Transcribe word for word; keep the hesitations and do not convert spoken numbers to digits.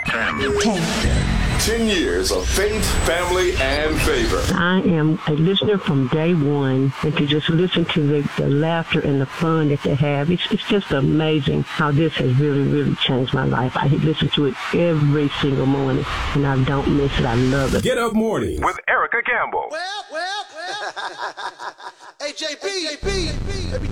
Ten years of faith, family, and favor. I am a listener from day one, and to just listen to the, the laughter and the fun that they have, it's, it's just amazing how this has really, really changed my life. I listen to it every single morning, and I don't miss it. I love it. Get Up Morning with Erica Campbell. Well, well, well. Hey, J B, J B.